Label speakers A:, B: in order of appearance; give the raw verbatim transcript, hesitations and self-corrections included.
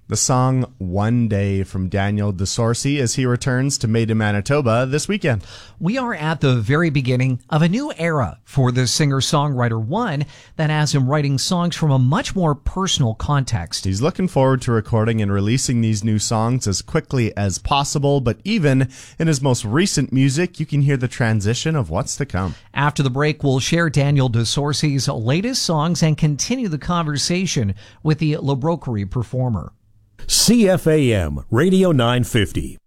A: The song One Day from Daniel DeSorcy as he returns to Made in Manitoba this weekend.
B: We are at the very beginning of a new era for the singer-songwriter, one that has him writing songs from a much more personal context.
A: He's looking forward to recording and releasing these new songs as quickly as possible, but even in his most recent music, you can hear the transition of what's to come.
B: After the break, we'll share Daniel DeSorcy's latest songs and continue the conversation with the La Broquerie performer.
C: C F A M Radio nine fifty.